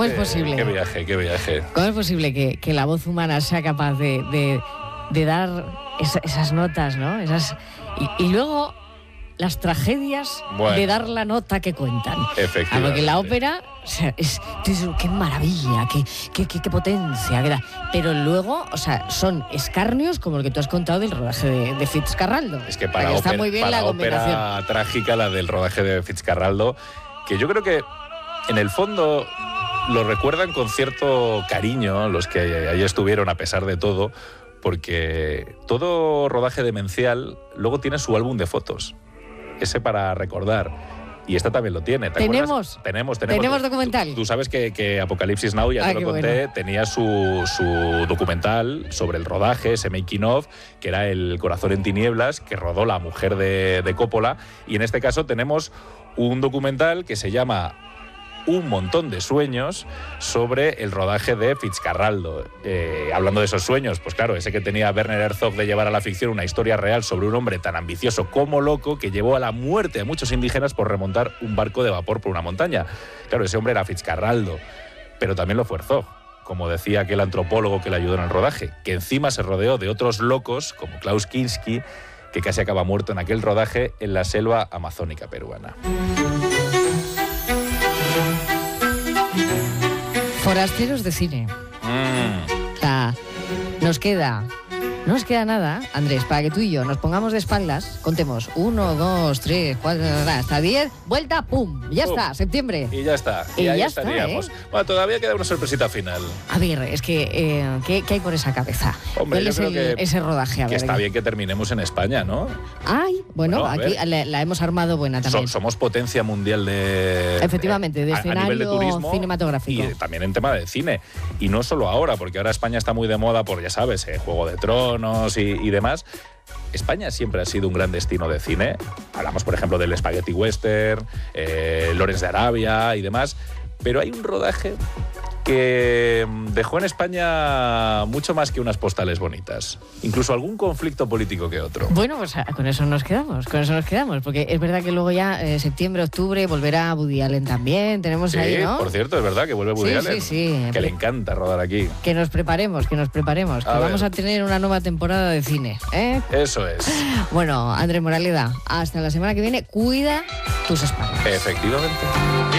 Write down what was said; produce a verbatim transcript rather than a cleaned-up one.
¿Cómo es posible? Qué viaje, qué viaje. ¿Cómo es posible que, que la voz humana sea capaz de, de, de dar esa, esas notas, ¿no? Esas, y, y luego las tragedias bueno, de dar la nota que cuentan. Efectivamente. Ah, porque la ópera, o sea, es, es, qué maravilla, qué, qué, qué, qué potencia, qué da. Pero luego, o sea, son escarnios como el que tú has contado del rodaje de, de Fitzcarraldo. Es que para, que está ópera, muy bien para la combinación. ópera trágica, la del rodaje de Fitzcarraldo, que yo creo que en el fondo lo recuerdan con cierto cariño los que ahí estuvieron a pesar de todo, porque todo rodaje demencial luego tiene su álbum de fotos. Ese para recordar. Y esta también lo tiene. ¿Te ¿Tenemos? acuerdas? Tenemos, tenemos. ¿Tenemos documental? Tú, tú sabes que, que Apocalipsis Now, ya ah, te lo conté, bueno. tenía su, su documental sobre el rodaje, ese making of, que era El corazón en tinieblas, que rodó la mujer de, de Coppola. Y en este caso tenemos un documental que se llama Un montón de sueños, sobre el rodaje de Fitzcarraldo. Eh, hablando de esos sueños, pues claro, ese que tenía Werner Herzog de llevar a la ficción una historia real sobre un hombre tan ambicioso como loco que llevó a la muerte a muchos indígenas por remontar un barco de vapor por una montaña. Claro, ese hombre era Fitzcarraldo, pero también lo fue Herzog, como decía aquel antropólogo que le ayudó en el rodaje, que encima se rodeó de otros locos como Klaus Kinski, que casi acaba muerto en aquel rodaje en la selva amazónica peruana. Forasteros de cine. Mm. O sea, nos queda... No nos queda nada, Andrés, para que tú y yo nos pongamos de espaldas, contemos uno, dos, tres, cuatro, hasta diez, vuelta, pum, ya Pum. está, septiembre. Y ya está, y, y ahí ya estaríamos. Está, ¿eh? Bueno, todavía queda una sorpresita final. A ver, es que, eh, ¿qué, ¿qué hay por esa cabeza? Hombre, ¿Cuál yo es creo el, que, ese rodaje? A que ver, está bien que terminemos en España, ¿no? Ay, bueno, Bueno, a aquí ver. la, la hemos armado buena también. So- somos potencia mundial de... Efectivamente, de a- a nivel de escenario turismo cinematográfico. Y también en tema de cine. Y no solo ahora, porque ahora España está muy de moda por, ya sabes, eh, Juego de Tronos y, y demás. España siempre ha sido un gran destino de cine. Hablamos, por ejemplo, del Spaghetti Western, eh, Lawrence de Arabia y demás. Pero hay un rodaje que dejó en España mucho más que unas postales bonitas. Incluso algún conflicto político que otro. Bueno, pues con eso nos quedamos, con eso nos quedamos, porque es verdad que luego ya eh, septiembre, octubre volverá Woody Allen también, tenemos Sí, ahí, ¿no? por cierto, es verdad que vuelve Woody Sí, Allen, sí, sí. que le encanta rodar aquí. Que nos preparemos, que nos preparemos, que A vamos ver. a tener una nueva temporada de cine, ¿eh? Eso es. Bueno, Andrés Moraleda, hasta la semana que viene, cuida tus espaldas. Efectivamente.